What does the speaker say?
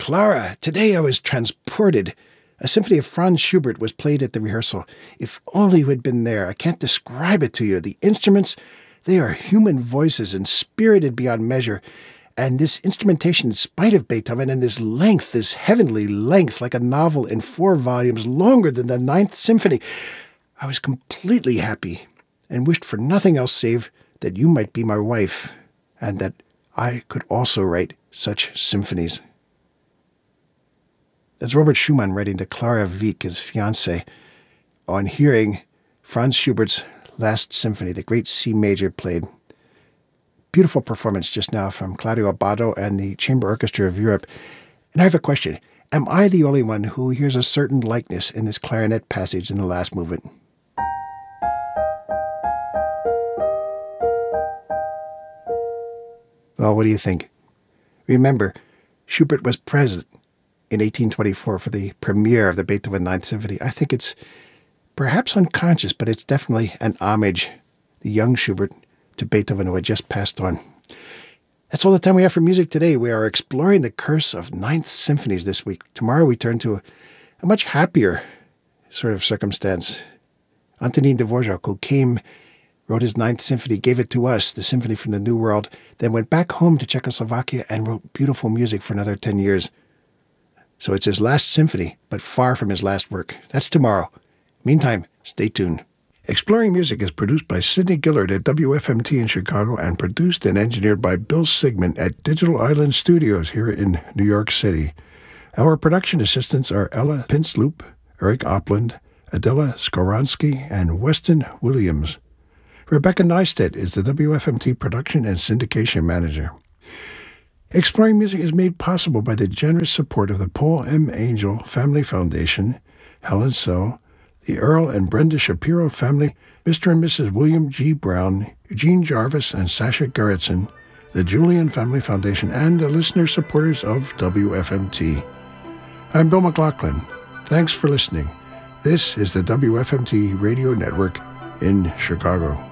Clara, today I was transported. A symphony of Franz Schubert was played at the rehearsal. If only you had been there. I can't describe it to you. The instruments, they are human voices and spirited beyond measure. And this instrumentation, in spite of Beethoven, and this length, this heavenly length, like a novel in 4 volumes, longer than the Ninth Symphony. I was completely happy and wished for nothing else save that you might be my wife and that I could also write such symphonies. That's Robert Schumann writing to Clara Wieck, his fiancée, on hearing Franz Schubert's Last Symphony, the great C major played. Beautiful performance just now from Claudio Abbado and the Chamber Orchestra of Europe. And I have a question. Am I the only one who hears a certain likeness in this clarinet passage in the last movement? Well, what do you think? Remember, Schubert was present in 1824 for the premiere of the Beethoven Ninth Symphony. I think it's perhaps unconscious, but it's definitely an homage, the young Schubert, to Beethoven, who had just passed on. That's all the time we have for music today. We are exploring the curse of Ninth Symphonies this week. Tomorrow we turn to a much happier sort of circumstance. Antonin Dvorak, who came, wrote his Ninth Symphony, gave it to us, the Symphony from the New World, then went back home to Czechoslovakia and wrote beautiful music for another 10 years. So it's his last symphony, but far from his last work. That's tomorrow. Meantime, stay tuned. Exploring Music is produced by Sidney Gillard at WFMT in Chicago and produced and engineered by Bill Sigmund at Digital Island Studios here in New York City. Our production assistants are Ella Pinsloop, Eric Opland, Adela Skoronsky, and Weston Williams. Rebecca Neistat is the WFMT production and syndication manager. Exploring Music is made possible by the generous support of the Paul M. Angel Family Foundation, Helen So, the Earl and Brenda Shapiro family, Mr. and Mrs. William G. Brown, Eugene Jarvis, and Sasha Gerritsen, the Julian Family Foundation, and the listener supporters of WFMT. I'm Bill McLaughlin. Thanks for listening. This is the WFMT Radio Network in Chicago.